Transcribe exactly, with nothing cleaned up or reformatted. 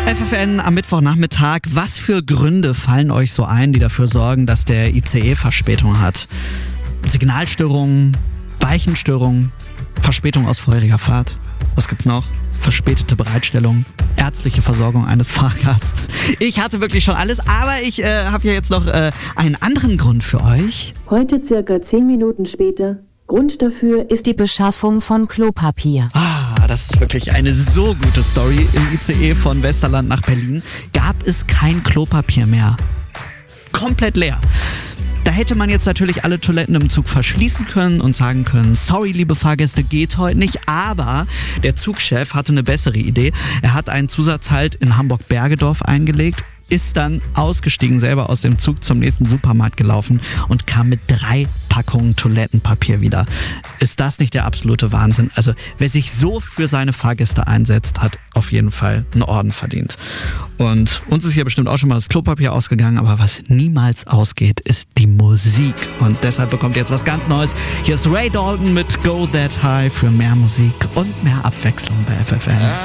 F F N am Mittwochnachmittag. Was für Gründe fallen euch so ein, die dafür sorgen, dass der I C E Verspätung hat? Signalstörungen, Weichenstörungen, Verspätung aus vorheriger Fahrt. Was gibt's noch? Verspätete Bereitstellung, ärztliche Versorgung eines Fahrgasts. Ich hatte wirklich schon alles, aber ich äh, habe hier jetzt noch äh, einen anderen Grund für euch. Heute circa zehn Minuten später. Grund dafür ist die Beschaffung von Klopapier. Ah, das ist wirklich eine so gute Story. Im I C E von Westerland nach Berlin gab es kein Klopapier mehr. Komplett leer. Da hätte man jetzt natürlich alle Toiletten im Zug verschließen können und sagen können, sorry, liebe Fahrgäste, geht heute nicht. Aber der Zugchef hatte eine bessere Idee. Er hat einen Zusatzhalt in Hamburg-Bergedorf eingelegt, ist dann ausgestiegen, selber aus dem Zug zum nächsten Supermarkt gelaufen und kam mit drei Packungen Toilettenpapier wieder. Ist das nicht der absolute Wahnsinn? Also wer sich so für seine Fahrgäste einsetzt, hat auf jeden Fall einen Orden verdient. Und uns ist hier bestimmt auch schon mal das Klopapier ausgegangen, aber was niemals ausgeht, ist die Musik. Und deshalb bekommt ihr jetzt was ganz Neues. Hier ist Ray Dalton mit Go That High für mehr Musik und mehr Abwechslung bei F F N.